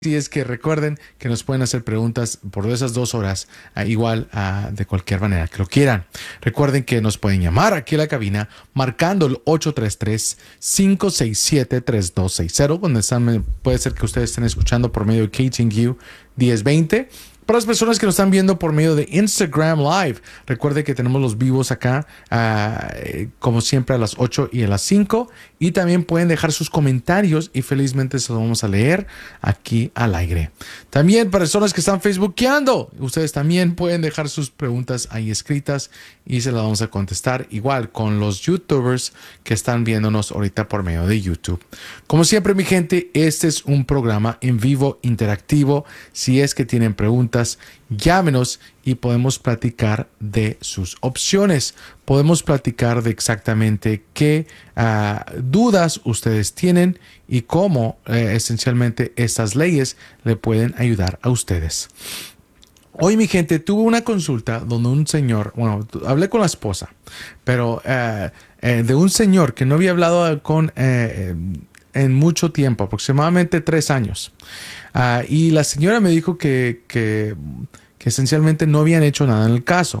Sí, es que recuerden que nos pueden hacer preguntas por esas 2 horas, igual de cualquier manera que lo quieran. Recuerden que nos pueden llamar aquí a la cabina marcando el 833-567-3260, donde puede ser que ustedes estén escuchando por medio de KTNQ 1020. Para las personas que nos están viendo por medio de Instagram Live, recuerde que tenemos los vivos acá, como siempre, a las 8 y a las 5. Y también pueden dejar sus comentarios y felizmente se los vamos a leer aquí al aire. También para personas que están facebookeando, ustedes también pueden dejar sus preguntas ahí escritas y se las vamos a contestar igual con los youtubers que están viéndonos ahorita por medio de YouTube. Como siempre, mi gente, este es un programa en vivo interactivo. Si es que tienen preguntas, llámenos y podemos platicar de sus opciones. Podemos platicar de exactamente qué dudas ustedes tienen y cómo esencialmente estas leyes le pueden ayudar a ustedes. Hoy, mi gente, tuve una consulta donde un señor, bueno, hablé con la esposa, pero de un señor que no había hablado con en mucho tiempo, aproximadamente 3 años. Y la señora me dijo que esencialmente no habían hecho nada en el caso.